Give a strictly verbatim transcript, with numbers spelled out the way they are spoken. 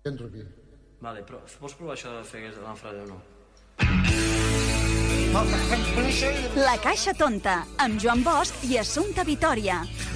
Entro aquí. Vale, però pots provar això de fer l'enfrade o no? La Caixa Tonta, amb Joan Bosch i Assumpta Vitòria.